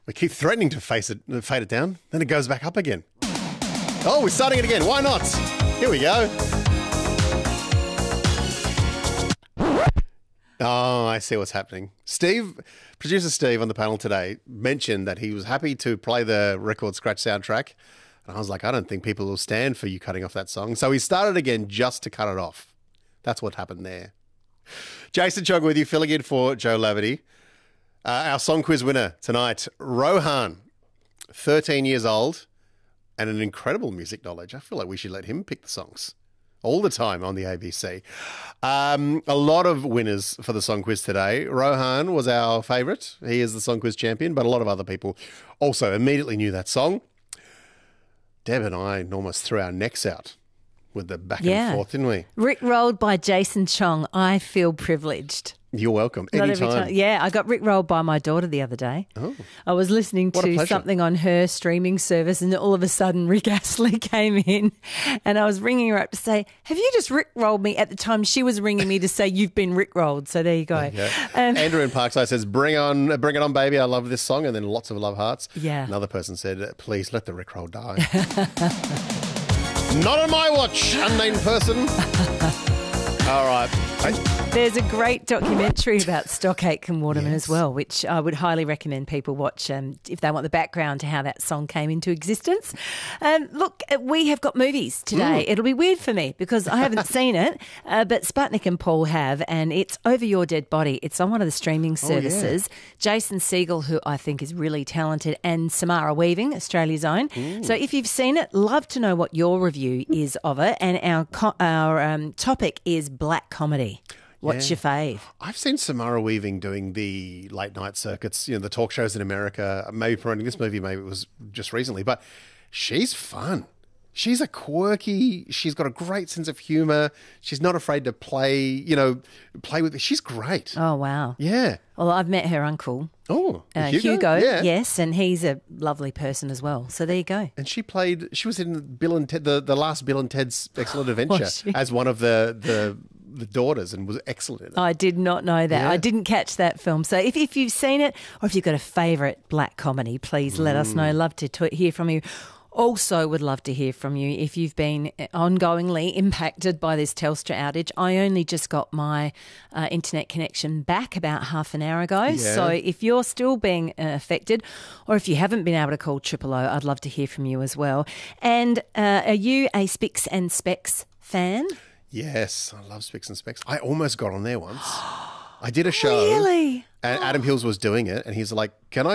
We keep threatening to fade it down, then it goes back up again. Oh, we're starting it again. Why not? Here we go. Oh, I see what's happening. Producer Steve on the panel today mentioned that he was happy to play the record scratch soundtrack. And I was like, I don't think people will stand for you cutting off that song. So he started again just to cut it off. That's what happened there. Jason Chong with you, filling in for Joe Laverty. Our song quiz winner tonight, Rohan, 13 years old and an incredible music knowledge. I feel like we should let him pick the songs all the time on the ABC. A lot of winners for the song quiz today. Rohan was our favourite. He is the song quiz champion, but a lot of other people also immediately knew that song. Deb and I almost threw our necks out with the back and forth, didn't we? Rickrolled by Jason Chong. I feel privileged. You're welcome. Not Anytime. every time. Yeah, I got rickrolled by my daughter the other day. Oh. I was listening to something on her streaming service and all of a sudden Rick Astley came in and I was ringing her up to say, have you just rickrolled me? At the time she was ringing me to say you've been rickrolled. So there you go. Okay. Andrew in Parkside says, bring it on, baby. I love this song. And then lots of love hearts. Yeah. Another person said, please let the rickroll die. Not on my watch, unnamed person. All right. There's a great documentary about Stock Aitken Waterman as well, which I would highly recommend people watch if they want the background to how that song came into existence. Look, we have got movies today. It'll be weird for me because I haven't seen it, but Sputnik and Paul have, and it's Over Your Dead Body. It's on one of the streaming services. Jason Segel, who I think is really talented, and Samara Weaving, Australia's own. So if you've seen it, love to know what your review is of it. And our topic is black comedy. What's your fave? I've seen Samara Weaving doing the late night circuits, the talk shows in America, maybe promoting this movie, maybe it was just recently, but she's fun. She's she's got a great sense of humour. She's not afraid to play with, she's great. Oh, wow. Yeah. Well, I've met her uncle. Oh, Hugo, yes, and he's a lovely person as well. So there you go. And she was in Bill and Ted, the last Bill and Ted's Excellent Adventure as one of the daughters and was excellent in it. I did not know that. Yeah. I didn't catch that film. So if you've seen it or if you've got a favourite black comedy, please let us know. Love to hear from you. Also would love to hear from you if you've been ongoingly impacted by this Telstra outage. I only just got my internet connection back about half an hour ago. Yeah. So if you're still being affected or if you haven't been able to call 000, I'd love to hear from you as well. And are you a Spicks and Specs fan? Yes, I love Spicks and Specs. I almost got on there once. I did a show. Really? And Adam Hills was doing it and he's like, can I